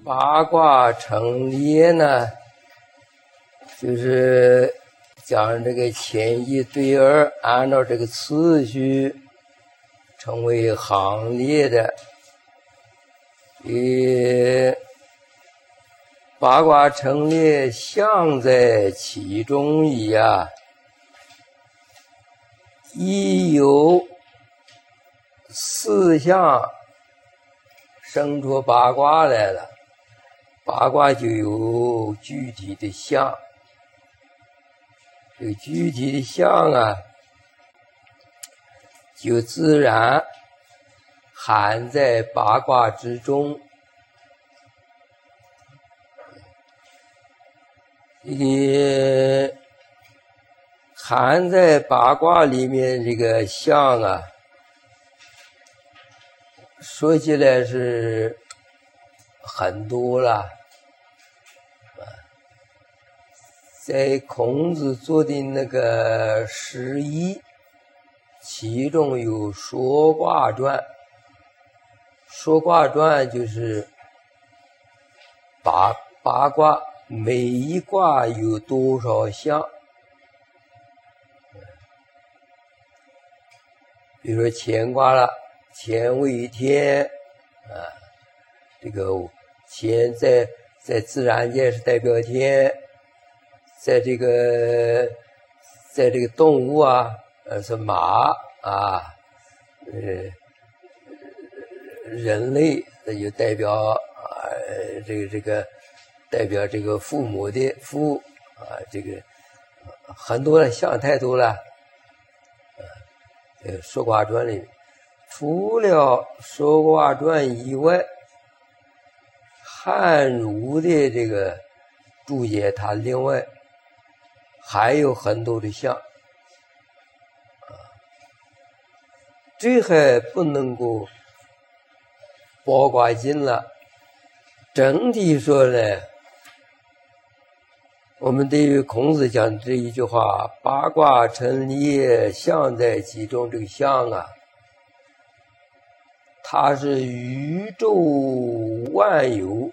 八卦成列呢，就是将这个前一对二按照这个次序成为行列的。八卦成列象在其中矣啊，亦有四象生出八卦来了，八卦就有具体的象，这个具体的象啊，就自然含在八卦之中。含在八卦里面这个象啊，说起来是很多了。在孔子做的那个释义，其中有说卦传。说卦传就是八卦，每一卦有多少象。比如说乾卦了，乾为天啊，这个乾在自然界是代表天，在这个动物啊，是马啊，人类那就代表这个代表这个父母的父啊，这个很多的象太多了。说卦传里面，除了说卦传以外，汉儒的这个注解，它另外还有很多的象，这还不能够包括进了。整体说呢，我们对于孔子讲这一句话，八卦成列，象在其中，这个象啊，它是宇宙万有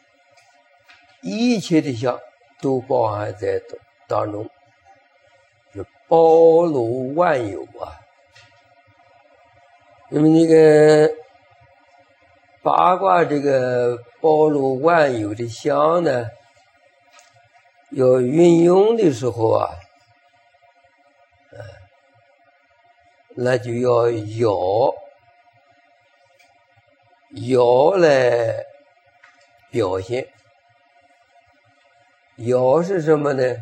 一切的象都包含在当中，是包罗万有啊。那么这个八卦这个包罗万有的象呢，要运用的时候啊，那就要爻来表现。爻是什么呢？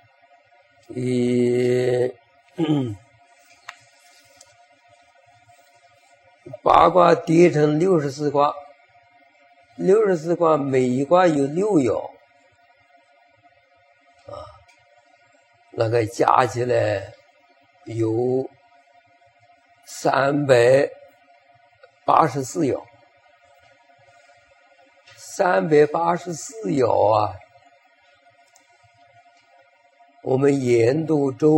八卦叠成64卦，64卦每一卦有6爻。那个加起来有384爻，384爻啊，我们研读周